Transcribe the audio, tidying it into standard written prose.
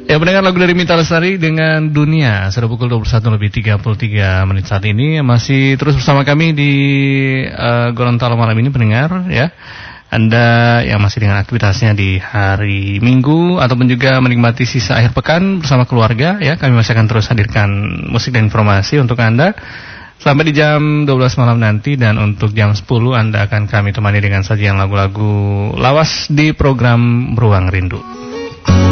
Ya, mendengar lagu dari Mita Lestari dengan Dunia. Sudah pukul 21:33 saat ini. Masih terus bersama kami di Gorontalo malam ini, pendengar ya. Anda yang masih dengan aktivitasnya di hari Minggu ataupun juga menikmati sisa akhir pekan bersama keluarga ya, kami masih akan terus hadirkan musik dan informasi untuk Anda sampai di jam 12 malam nanti. Dan untuk jam 10 Anda akan kami temani dengan sajian lagu-lagu lawas di program Ruang Rindu.